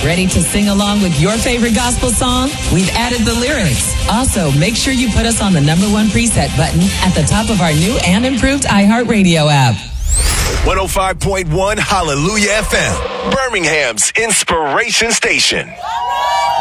Ready to sing along with your favorite gospel song? We've added the lyrics. Also, make sure you put us on the #1 preset button at the top of our new and improved iHeartRadio app. 105.1 Hallelujah FM, Birmingham's inspiration station.